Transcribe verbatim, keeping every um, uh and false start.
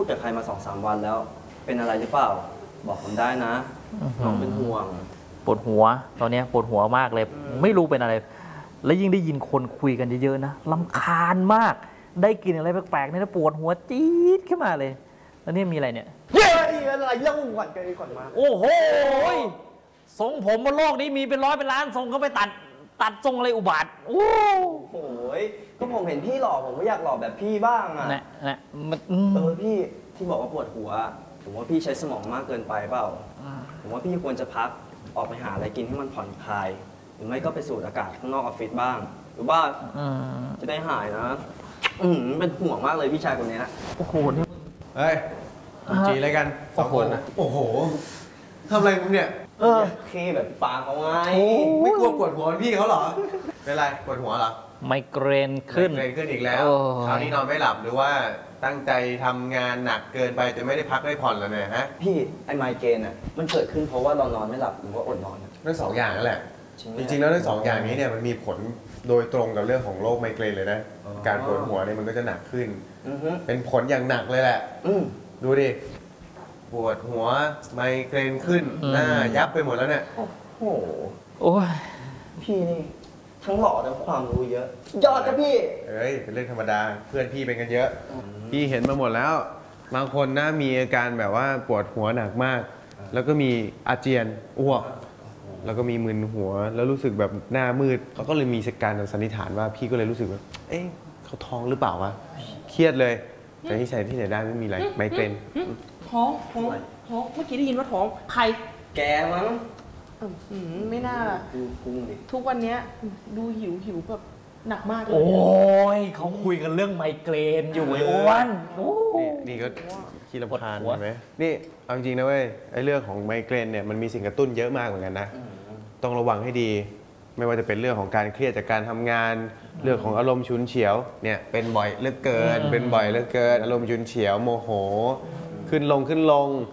ดกับใครมาสองสามวันแล้ว เป็นอะไรหรือเปล่าบอกผมได้นะน้องเป็นห่วงปวดหัวตอนนี้ปวดหัวมากเลยไม่รู้เป็นอะไรแล้วยิ่งได้ยินคนคุยกันเยอะๆนะรำคาญมากได้กลิ่นอะไรแปลกๆเนี่ยปวดหัวจี๊ดขึ้นมาเลยแล้วนี่มีอะไรเนี่ยเฮ้ยอะไรเล่าหวั่นกันก่อนมาโอ้โหทรงผมบนโลกนี้มีเป็นร้อยเป็นล้านทรงก็ไปตัดตัดทรงอะไรอุบาทโอ้โหก็ผมเห็นพี่หล่อผมก็อยากหล่อแบบพี่บ้างอ่ะนะนะเออพี่ที่บอกว่าปวดหัวผมว่าพี่ใช้สมองมากเกินไปเปล่าผมว่าพี่ควรจะพักออกไปหาอะไรกินให้มันผ่อนคลายหรือไม่ก็ไปสูดอากาศข้างนอกออฟฟิศบ้างหรือว่าจะได้หายนะอืมเป็นห่วงมากเลยพี่ชายคนนี้โอ้โหนี่เฮ้ยจีอะไรกันสองคนนะโอ้โหทำอะไรมึงเนี่ยเออเคแบบปากเขาไงไม่กลัวปวดหัวพี่เขาเหรอเป็นไรปวดหัวเหรอไมเกรนขึ้นไมเกรนขึ้นอีกแล้วคราวนี้นอนไม่หลับหรือว่าตั้งใจทำงานหนักเกินไปจนไม่ได้พักได้ผ่อนแล้วเนี่ยฮะพี่ไอ้ไมเกรนอ่ะมันเกิดขึ้นเพราะว่าเรานอนไม่หลับหรือว่าอดนอนทั้งสองอย่างนั่นแหละจริงๆแล้วทั้งสองอย่างนี้เนี่ยมันมีผลโดยตรงกับเรื่องของโรคไมเกรนเลยนะการปวดหัวเนี่ยมันก็จะหนักขึ้นเป็นผลอย่างหนักเลยแหละดูดิปวดหัวไมเกรนขึ้นหน้ายับไปหมดแล้วเนี่ยโอ้โหโอ้ยพี่นี่ทั้งหล่อทั้งความรู้เยอะยอดจ้ะพี่เอ้ยเป็นเรื่องธรรมดาเพื่อนพี่เป็นกันเยอะพี่เห็นมาหมดแล้วบางคนนะมีอาการแบบว่าปวดหัวหนักมากแล้วก็มีอาเจียนอ้วกแล้วก็มีมึนหัวแล้วรู้สึกแบบหน้ามืดเขาก็เลยมีการสันนิษฐานว่าพี่ก็เลยรู้สึกว่าเอ๊ะเขาท้องหรือเปล่าวะเครียดเลยแต่ที่ใส่ที่ไหนได้ไม่มีอะไรไมเกรนท้องท้องท้องเมื่อกี้ได้ยินว่าท้องใครแกมั้งไม่น่าทุกวันนี้ดูหิวหิวแบบหนักมากเลยโอ้ยเขาคุยกันเรื่องไมเกรนอยู่ไอ้อ้วนนี่ก็ขี้รำคาญใช่ไหมนี่เอาจริงนะเว้ยไอ้เรื่องของไมเกรนเนี่ยมันมีสิ่งกระตุ้นเยอะมากเหมือนกันนะต้องระวังให้ดีไม่ว่าจะเป็นเรื่องของการเครียดจากการทำงานเรื่องของอารมณ์ฉุนเฉียวเนี่ยเป็นบ่อยเหลือเกินเป็นบ่อยเหลือเกินอารมณ์ฉุนเฉียวโมโหขึ้นลงขึ้นลง